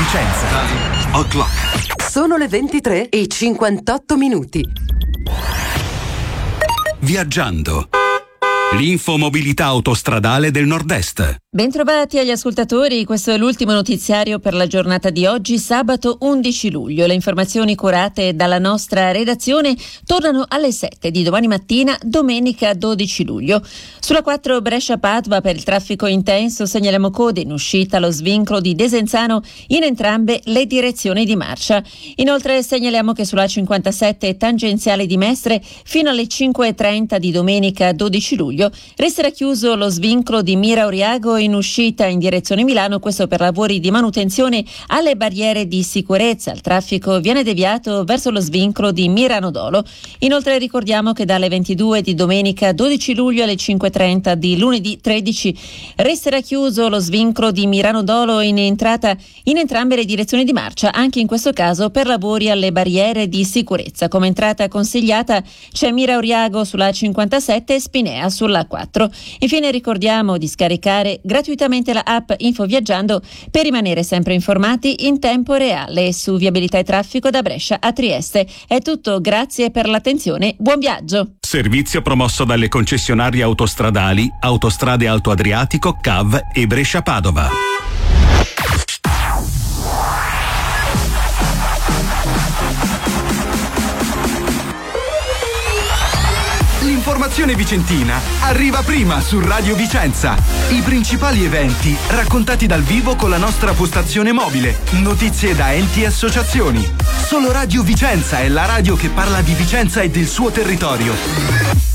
Vicenza. Time o'clock. Sono le 23:58. Viaggiando. L'infomobilità autostradale del Nord-Est. Bentrovati agli ascoltatori, questo è l'ultimo notiziario per la giornata di oggi, sabato 11 luglio. Le informazioni curate dalla nostra redazione tornano alle 7 di domani mattina, domenica 12 luglio. Sulla 4 Brescia-Padova per il traffico intenso segnaliamo code in uscita allo svincolo di Desenzano in entrambe le direzioni di marcia. Inoltre segnaliamo che sulla 57 tangenziale di Mestre fino alle 5:30 di domenica 12 luglio resterà chiuso lo svincolo di Mira Oriago in uscita in direzione Milano, questo per lavori di manutenzione alle barriere di sicurezza. Il traffico viene deviato verso lo svincolo di Mirano Dolo. Inoltre ricordiamo che dalle 22 di domenica 12 luglio alle 5:30 di lunedì 13 resterà chiuso lo svincolo di Mirano Dolo in entrata in entrambe le direzioni di marcia, anche in questo caso per lavori alle barriere di sicurezza. Come entrata consigliata c'è Mira Oriago sulla 57 e Spinea sulla 4. Infine ricordiamo di scaricare gratuitamente la app Info Viaggiando per rimanere sempre informati in tempo reale su viabilità e traffico da Brescia a Trieste. È tutto, grazie per l'attenzione, buon viaggio. Servizio promosso dalle concessionarie autostradali Autostrade Alto Adriatico, CAV e Brescia-Padova. L'informazione vicentina arriva prima su Radio Vicenza. I principali eventi raccontati dal vivo con la nostra postazione mobile. Notizie da enti e associazioni. Solo Radio Vicenza è la radio che parla di Vicenza e del suo territorio.